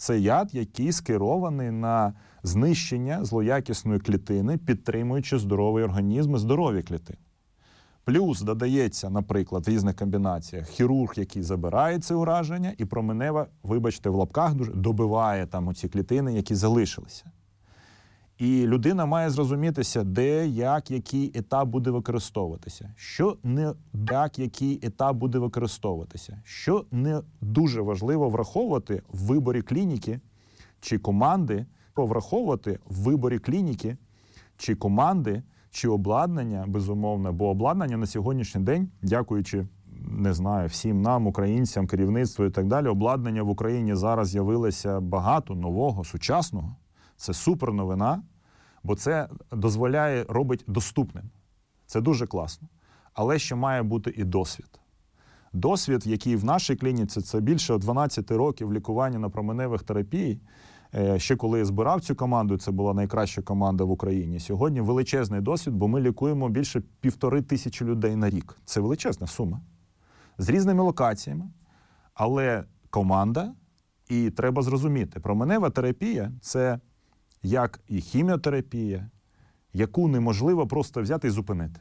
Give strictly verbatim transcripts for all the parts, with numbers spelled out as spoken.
Це яд, який скерований на знищення злоякісної клітини, підтримуючи здоровий організм і здорові клітини. Плюс додається, наприклад, в різних комбінаціях хірург, який забирає це ураження, і променева, вибачте, в лапках дуже, добиває там оці клітини, які залишилися. І людина має зрозумітися, де, як, який етап буде використовуватися. Що не як, який етап буде використовуватися. Що не дуже важливо враховувати в виборі клініки чи команди, враховувати в виборі клініки чи команди, чи обладнання, безумовно, бо обладнання на сьогоднішній день, дякуючи, не знаю, всім нам, українцям, керівництву і так далі, обладнання в Україні зараз з'явилося багато нового, сучасного. Це супер новина, бо це дозволяє, робить доступним. Це дуже класно. Але ще має бути і досвід. Досвід, який в нашій клініці, це більше дванадцять років лікування на променевих терапій. Ще коли я збирав цю команду, це була найкраща команда в Україні. Сьогодні величезний досвід, бо ми лікуємо більше півтори тисячі людей на рік. Це величезна сума. З різними локаціями, але команда, і треба зрозуміти, променева терапія – це як і хіміотерапія, яку неможливо просто взяти і зупинити.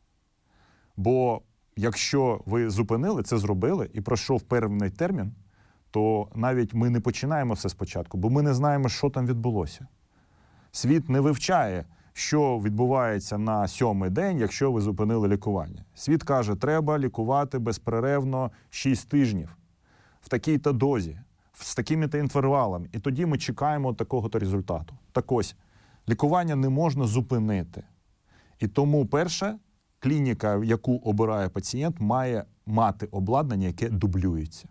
Бо якщо ви зупинили, це зробили, і пройшов певний термін, то навіть ми не починаємо все спочатку, бо ми не знаємо, що там відбулося. Світ не вивчає, що відбувається на сьомий день, якщо ви зупинили лікування. Світ каже, треба лікувати безперервно шість тижнів, в такій-то дозі, з такими-то інтервалами. І тоді ми чекаємо такого-то результату. Так ось, лікування не можна зупинити. І тому перша клініка, яку обирає пацієнт, має мати обладнання, яке дублюється.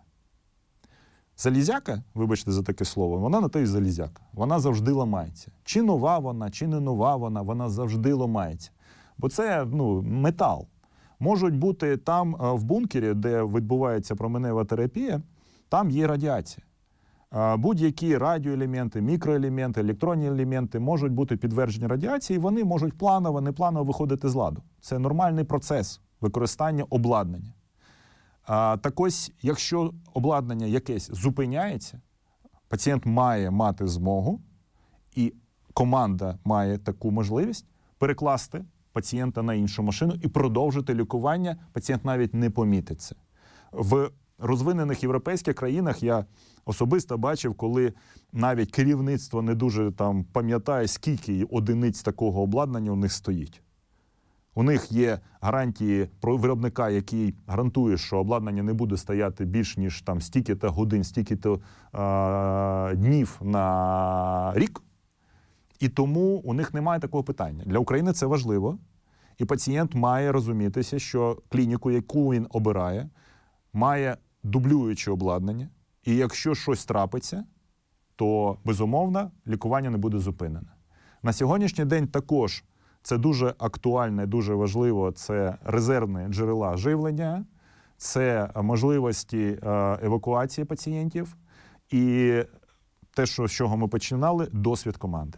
Залізяка, вибачте за таке слово, вона на те й залізяка. Вона завжди ламається. Чи нова вона, чи не нова вона, вона завжди ламається. Бо це, ну, метал. Можуть бути там в бункері, де відбувається променева терапія, там є радіація. Будь-які радіоелементи, мікроелементи, електронні елементи можуть бути підтверджені радіації, і вони можуть планово, непланово виходити з ладу. Це нормальний процес використання обладнання. А, так ось, якщо обладнання якесь зупиняється, пацієнт має мати змогу, і команда має таку можливість перекласти пацієнта на іншу машину і продовжити лікування, пацієнт навіть не помітить це. В розвинених європейських країнах я особисто бачив, коли навіть керівництво не дуже там пам'ятає, скільки одиниць такого обладнання у них стоїть. У них є гарантії про виробника, який гарантує, що обладнання не буде стояти більш ніж там стільки-то годин, стільки-то е- днів на рік. І тому у них немає такого питання. Для України це важливо. І пацієнт має розумітися, що клініку, яку він обирає, має дублююче обладнання. І якщо щось трапиться, то, безумовно, лікування не буде зупинене. На сьогоднішній день також це дуже актуально і дуже важливо, це резервні джерела живлення, це можливості евакуації пацієнтів і те, що, з чого ми починали, досвід команди.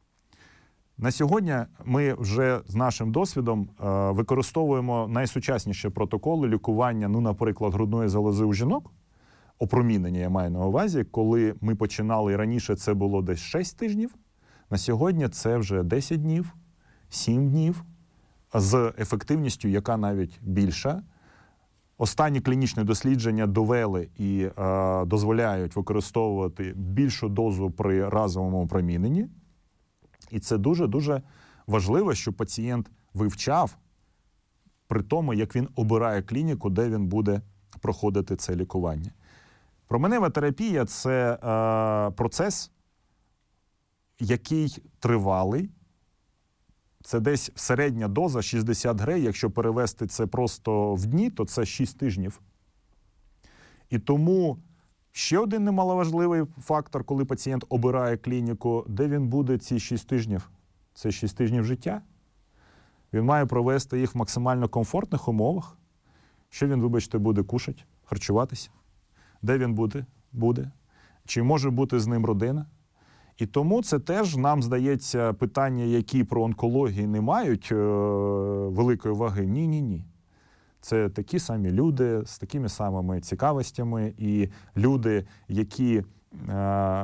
На сьогодні ми вже з нашим досвідом використовуємо найсучасніші протоколи лікування, ну, наприклад, грудної залози у жінок, опромінення я маю на увазі, коли ми починали раніше, це було десь шість тижнів, на сьогодні це вже десять днів, сім днів, з ефективністю, яка навіть більша. Останні клінічні дослідження довели і е, дозволяють використовувати більшу дозу при разовому опроміненні. І це дуже-дуже важливо, щоб пацієнт вивчав при тому, як він обирає клініку, де він буде проходити це лікування. Променева терапія – це е, процес, який тривалий. Це десь середня доза шістдесят грей. Якщо перевести це просто в дні, то це шість тижнів. І тому ще один немаловажливий фактор, коли пацієнт обирає клініку, де він буде ці шість тижнів. Це шість тижнів життя. Він має провести їх в максимально комфортних умовах. Що він, вибачте, буде кушати, харчуватися? Де він буде? Буде. Чи може бути з ним родина? І тому це теж, нам здається, питання, які про онкологію не мають е- великої ваги. Ні-ні-ні. Це такі самі люди з такими самими цікавостями і люди, які е-